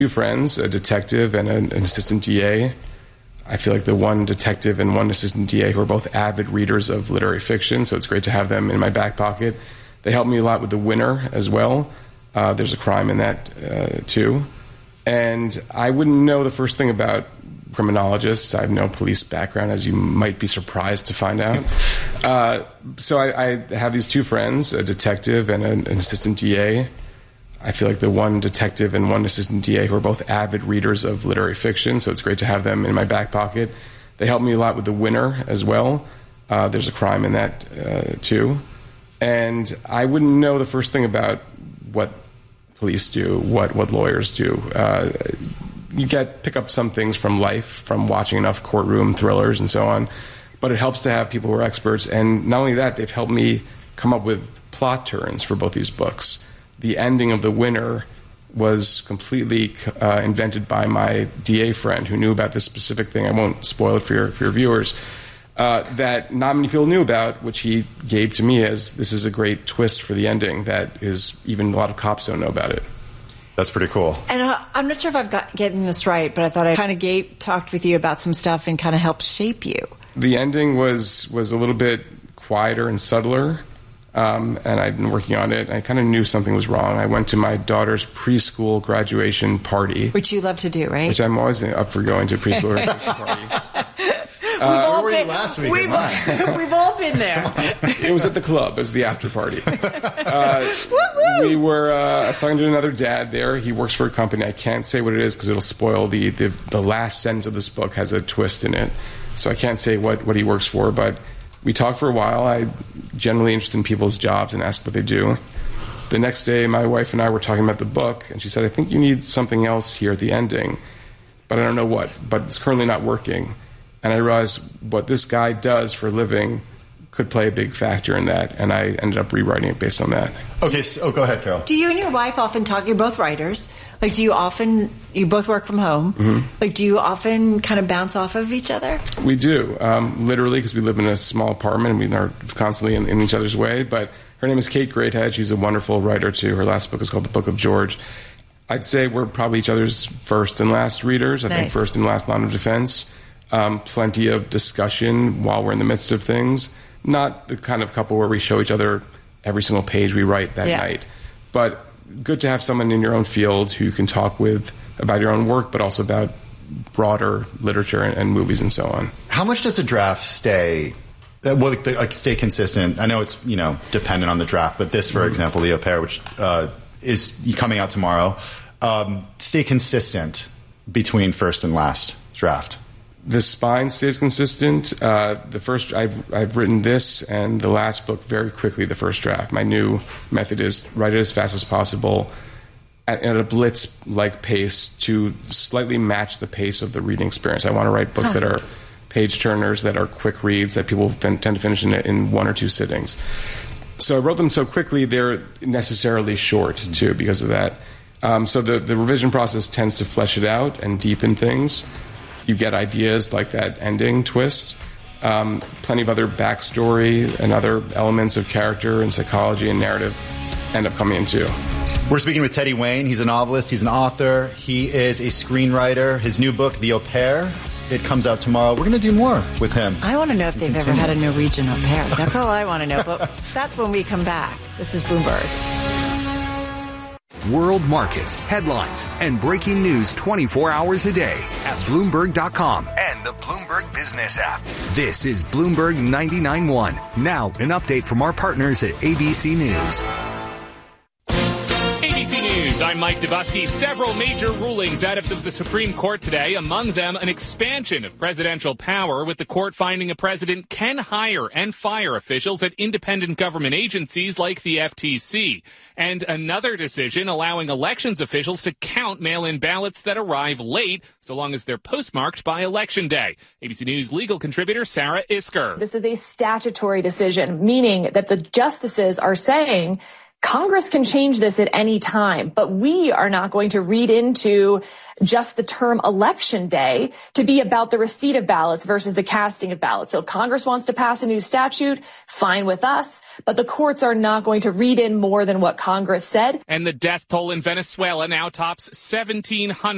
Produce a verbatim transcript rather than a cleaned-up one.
Two friends, a detective and an, an assistant D A. I feel like the one detective and one assistant D A who are both avid readers of literary fiction, so it's great to have them in my back pocket. They help me a lot with The Winner as well. Uh, there's a crime in that, uh, too. And I wouldn't know the first thing about criminologists. I have no police background, as you might be surprised to find out. Uh, so I, I have these two friends, a detective and an, an assistant D A. I feel like the one detective and one assistant D A who are both avid readers of literary fiction, so it's great to have them in my back pocket. They help me a lot with The Winner as well. Uh, there's a crime in that, uh, too. And I wouldn't know the first thing about what police do, what, what lawyers do. Uh, you get pick up some things from life, from watching enough courtroom thrillers and so on. But it helps to have people who are experts. And not only that, they've helped me come up with plot turns for both these books. The ending of The Winner was completely uh, invented by my D A friend who knew about this specific thing. I won't spoil it for your, for your viewers. Uh, that not many people knew about, which he gave to me as this is a great twist for the ending that is even a lot of cops don't know about it. That's pretty cool. And uh, I'm not sure if I've got getting this right, but I thought I kind of gave, talked with you about some stuff and kind of helped shape you. The ending was was a little bit quieter and subtler, um, and I'd been working on it. I kind of knew something was wrong. I went to my daughter's preschool graduation party. Which you love to do, right? Which I'm always up for going to a preschool graduation party. We've, uh, all where were been, you last week? We've, we've all been there. It was at the club. It was the after party. Uh, we were uh, assigned to another dad there. He works for a company. I can't say what it is because it'll spoil the, the the last sentence of this book has a twist in it. So I can't say what, what he works for. But we talked for a while. I'm generally interested in people's jobs and asked what they do. The next day, my wife and I were talking about the book, and she said, I think you need something else here at the ending, but I don't know what. But it's currently not working. And I realized what this guy does for a living could play a big factor in that, and I ended up rewriting it based on that. Okay, so, oh, go ahead, Carol. Do you and your wife often talk? You're both writers. Like, do you often, you both work from home. Mm-hmm. Like, do you often kind of bounce off of each other? We do, um, literally, because we live in a small apartment, and we are constantly in, in each other's way. But her name is Kate Greathead. She's a wonderful writer, too. Her last book is called The Book of George. I'd say we're probably each other's first and last readers. I nice. think first and last line of defense. Um, plenty of discussion while we're in the midst of things. Not the kind of couple where we show each other every single page we write that yeah. night. But good to have someone in your own field who you can talk with about your own work, but also about broader literature and, and movies and so on. How much does a draft stay, uh, well, like, like stay consistent? I know it's, you know, dependent on the draft, but this, for mm-hmm. example, the Au Pair, which uh, is coming out tomorrow, um, stay consistent between first and last draft? The spine stays consistent. Uh, the first, I've I've written this and the last book very quickly. The first draft. My new method is write it as fast as possible, at, at a blitz-like pace to slightly match the pace of the reading experience. I want to write books huh. that are page turners, that are quick reads, that people fin- tend to finish in in one or two sittings. So I wrote them so quickly they're necessarily short too because of that. Um, so the the revision process tends to flesh it out and deepen things. You get ideas like that ending twist. Um, plenty of other backstory and other elements of character and psychology and narrative end up coming in too. We're speaking with Teddy Wayne. He's an novelist. He's an author. He is a screenwriter. His new book, The Au Pair, it comes out tomorrow. We're going to do more with him. I want to know if they've ever had a Norwegian au pair. That's all I want to know. But that's when we come back. This is Bloomberg. World markets, headlines, and breaking news twenty-four hours a day at Bloomberg dot com and the Bloomberg Business app. This is Bloomberg ninety-nine point one. Now, an update from our partners at A B C News. A B C News, I'm Mike Dubusky. Several major rulings out of the Supreme Court today, among them an expansion of presidential power, with the court finding a president can hire and fire officials at independent government agencies like the F T C. And another decision allowing elections officials to count mail-in ballots that arrive late, so long as they're postmarked by Election Day. A B C News legal contributor Sarah Isker. This is a statutory decision, meaning that the justices are saying Congress can change this at any time, but we are not going to read into just the term Election Day to be about the receipt of ballots versus the casting of ballots. So if Congress wants to pass a new statute, fine with us, but the courts are not going to read in more than what Congress said. And the death toll in Venezuela now tops seventeen hundred.